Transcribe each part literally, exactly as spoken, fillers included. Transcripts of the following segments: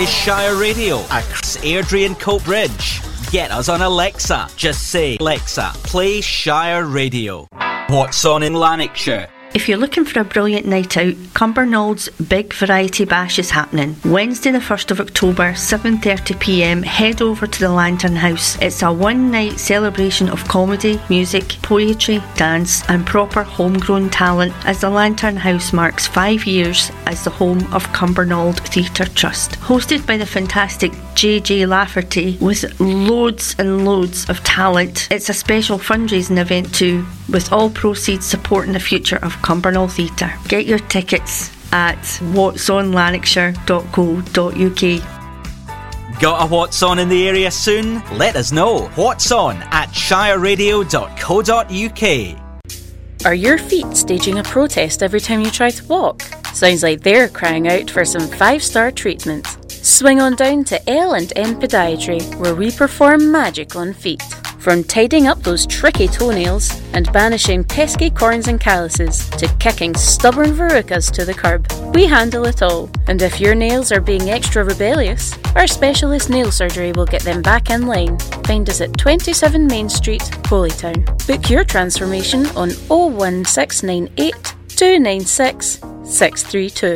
is Shire Radio across Airdrie and Coatbridge. Get us on Alexa. Just say, Alexa, play Shire Radio. What's on in Lanarkshire? If you're looking for a brilliant night out, Cumbernaulds Big Variety Bash is happening. Wednesday the first of October, seven thirty p m, head over to the Lantern House. It's a one-night celebration of comedy, music, poetry, dance and proper homegrown talent as the Lantern House marks five years as the home of Cumbernauld Theatre Trust. Hosted by the fantastic J J Lafferty with loads and loads of talent, it's a special fundraising event too, with all proceeds supporting the future of Cumbernauld Theatre. Get your tickets at whats on lanarkshire dot co dot u k. Got a What's On in the area soon? Let us know. What's On at shire radio dot co dot u k. Are your feet staging a protest every time you try to walk? Sounds like they're crying out for some five-star treatment. Swing on down to L and N Podiatry, where we perform magic on feet. From tidying up those tricky toenails and banishing pesky corns and calluses to kicking stubborn verrucas to the curb, we handle it all. And if your nails are being extra rebellious, our specialist nail surgery will get them back in line. Find us at twenty-seven Main Street, Holytown. Book your transformation on oh one six nine eight, two nine six, six three two.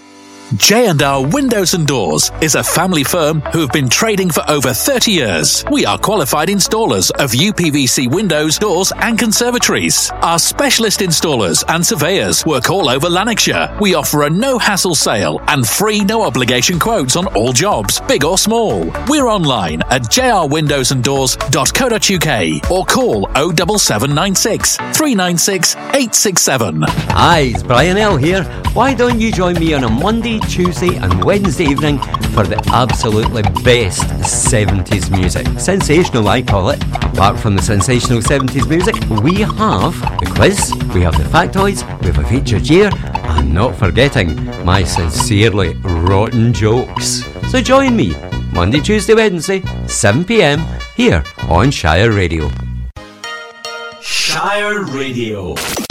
J and R Windows and Doors is a family firm who have been trading for over thirty years. We are qualified installers of U P V C windows, doors and conservatories. Our specialist installers and surveyors work all over Lanarkshire. We offer a no-hassle sale and free no-obligation quotes on all jobs, big or small. We're online at j r windows and doors dot co dot u k or call oh seven seven nine six, three nine six, eight six seven. Hi, it's Brian L here. Why don't you join me on a Monday, Tuesday and Wednesday evening for the absolutely best seventies music. Sensational, I call it. Apart from the sensational seventies music, we have the quiz, we have the factoids, we have a featured year, and not forgetting my sincerely rotten jokes. So join me Monday, Tuesday, Wednesday, seven p m here on Shire Radio. Shire Radio.